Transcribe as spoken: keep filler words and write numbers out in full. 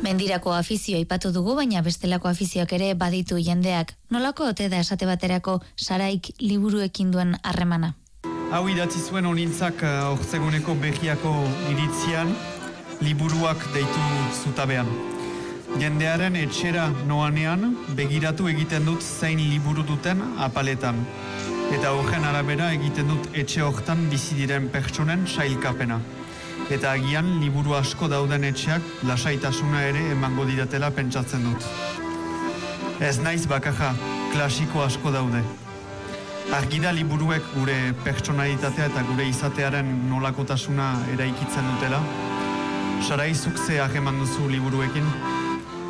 Mendirako afizioa aipatu dugu, baina bestelako afizioak ere baditu jendeak. Nolako ote da esate baterako Saraik liburuekin duen harremana? Hau idatzi zuen honintzak ortzeguneko berriako iritzian, liburuak deitu zutabean. Jendearen etxera noanean begiratu egiten dut zein liburu duten apaletan. Eta horren arabera egiten dut etxe hortan bizi diren pertsonen sailkapena. Eta agian liburu asko dauden etxeak lasaitasuna ere emango didatela pentsatzen dut. Ez naiz bakarra, klasiko asko daude. Argida liburuek gure pertsonalitatea eta gure izatearen nolakotasuna eraikitzen dutela. Sarai, zuk ze harreman duzu liburuekin?